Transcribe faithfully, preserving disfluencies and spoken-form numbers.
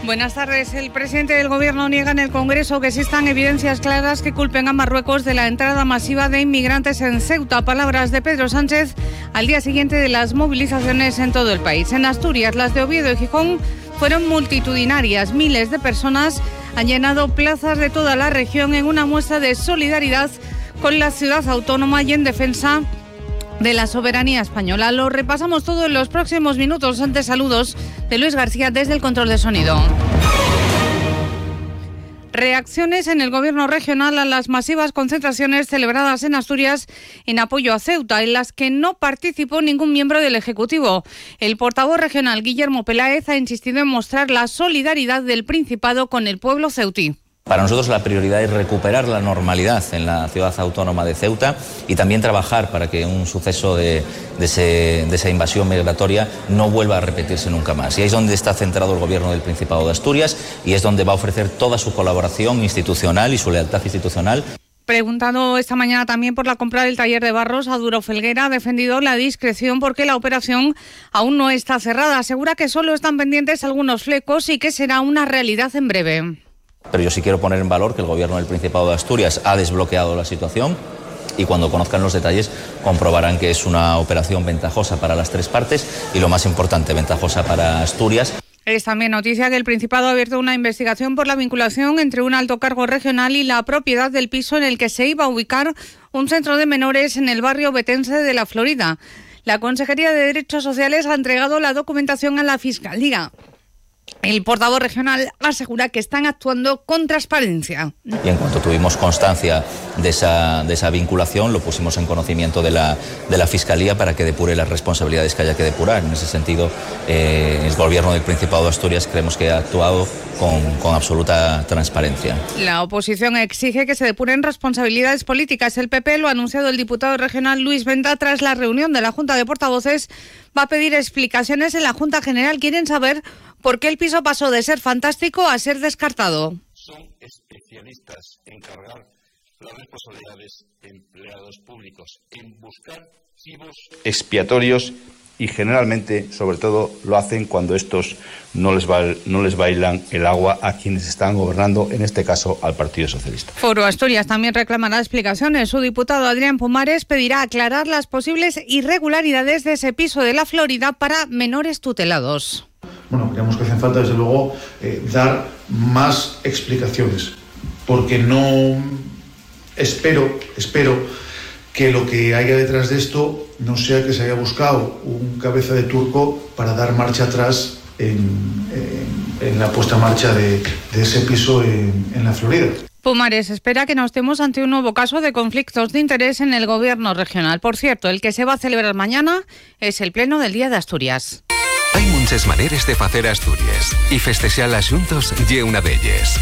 Buenas tardes. El presidente del Gobierno niega en el Congreso que existan evidencias claras que culpen a Marruecos de la entrada masiva de inmigrantes en Ceuta. Palabras de Pedro Sánchez al día siguiente de las movilizaciones en todo el país. En Asturias, las de Oviedo y Gijón fueron multitudinarias. Miles de personas han llenado plazas de toda la región en una muestra de solidaridad con la ciudad autónoma y en defensa de la soberanía española. Lo repasamos todo en los próximos minutos. Antes, saludos de Luis García desde el control de sonido. Reacciones en el Gobierno regional a las masivas concentraciones celebradas en Asturias en apoyo a Ceuta, en las que no participó ningún miembro del Ejecutivo. El portavoz regional Guillermo Peláez ha insistido en mostrar la solidaridad del Principado con el pueblo ceutí. Para nosotros la prioridad es recuperar la normalidad en la ciudad autónoma de Ceuta y también trabajar para que un suceso de, de, ese, de esa invasión migratoria no vuelva a repetirse nunca más. Y ahí es donde está centrado el Gobierno del Principado de Asturias y es donde va a ofrecer toda su colaboración institucional y su lealtad institucional. Preguntado esta mañana también por la compra del taller de Barros, Aduro Felguera ha defendido la discreción porque la operación aún no está cerrada. Asegura que solo están pendientes algunos flecos y que será una realidad en breve. Pero yo sí quiero poner en valor que el Gobierno del Principado de Asturias ha desbloqueado la situación y cuando conozcan los detalles comprobarán que es una operación ventajosa para las tres partes y lo más importante, ventajosa para Asturias. Es también noticia que el Principado ha abierto una investigación por la vinculación entre un alto cargo regional y la propiedad del piso en el que se iba a ubicar un centro de menores en el barrio betense de La Florida. La Consejería de Derechos Sociales ha entregado la documentación a la Fiscalía. El portavoz regional asegura que están actuando con transparencia. Y en cuanto tuvimos constancia de esa, de esa vinculación, lo pusimos en conocimiento de la, de la Fiscalía para que depure las responsabilidades que haya que depurar. En ese sentido, eh, el Gobierno del Principado de Asturias creemos que ha actuado con, con absoluta transparencia. La oposición exige que se depuren responsabilidades políticas. El P P lo ha anunciado el diputado regional Luis Venta tras la reunión de la Junta de Portavoces. Va a pedir explicaciones en la Junta General. Quieren saber por qué el piso pasó de ser fantástico a ser descartado. Son especialistas en cargar las responsabilidades de empleados públicos, en buscar chivos expiatorios y generalmente, sobre todo, lo hacen cuando estos no les, ba- no les bailan el agua a quienes están gobernando, en este caso al Partido Socialista. Foro Asturias también reclamará explicaciones. Su diputado Adrián Pumares pedirá aclarar las posibles irregularidades de ese piso de La Florida para menores tutelados. Bueno, creemos que hacen falta, desde luego, eh, dar más explicaciones, porque no espero, espero que lo que haya detrás de esto no sea que se haya buscado un cabeza de turco para dar marcha atrás en, en, en la puesta en marcha de, de ese piso en, en La Florida. Pumares espera que no estemos ante un nuevo caso de conflictos de interés en el Gobierno regional. Por cierto, el que se va a celebrar mañana es el Pleno del Día de Asturias. Hay muchas maneras de facer Asturias y festejar las juntos ye una d'elles.